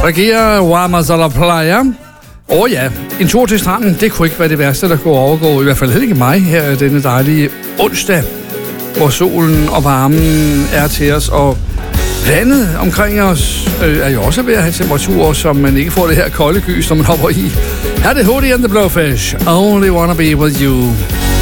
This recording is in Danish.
Regerer Guamas a la Playa. Ja, en tur til stranden, det kunne ikke være det værste, der kunne overgå. I hvert fald ikke mig her denne dejlige onsdag, hvor solen og varmen er til os, og vandet omkring os er jo også ved at have temperaturer, som man ikke får det her kolde gys, når man hopper i. Her er det Hootie and the Blowfish. Only wanna be with you.